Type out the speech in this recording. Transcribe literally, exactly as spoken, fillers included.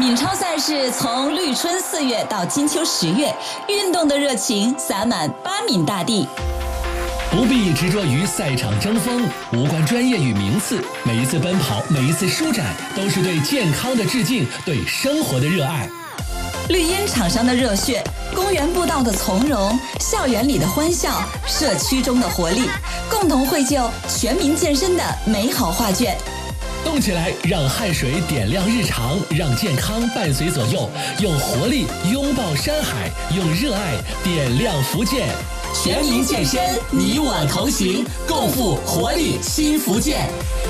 闽超赛事从绿春四月到金秋十月，运动的热情洒满巴闽大地。 不必执着于赛场争锋，无关专业与名次，每一次奔跑，每一次舒展，都是对健康的致敬，对生活的热爱。 绿茵场上的热血，公园步道的从容，校园里的欢笑，社区中的活力，共同绘就全民健身的美好画卷。 动起来，让汗水点亮日常，让健康伴随左右，用活力拥抱山海，用热爱点亮福建。 全民健身，你我同行，共赴活力新福建。